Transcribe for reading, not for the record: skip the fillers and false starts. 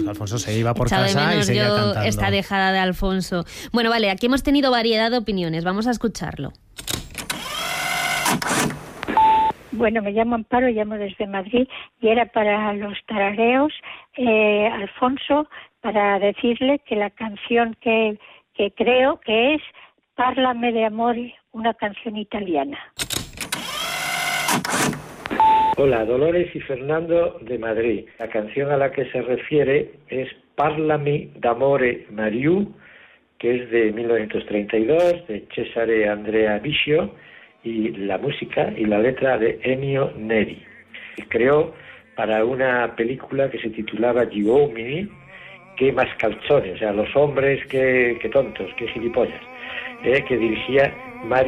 Alfonso se iba por Echado de casa y menos seguía yo cantando. esta dejada de Alfonso. Bueno, vale, aquí hemos tenido variedad de opiniones. Vamos a escucharlo. Bueno, me llamo Amparo, llamo desde Madrid y era para los tarareos, Alfonso, para decirle que la canción que creo que es Parlame de Amore, una canción italiana. Hola, Dolores y Fernando de Madrid. La canción a la que se refiere es Parlami d'amore Mariù, que es de 1932, de Cesare Andrea Biscio, y la música y la letra de Ennio Neri. Creó para una película que se titulaba Gli uomini che mascalzones, o sea, los hombres que tontos, que gilipollas, que dirigía Mario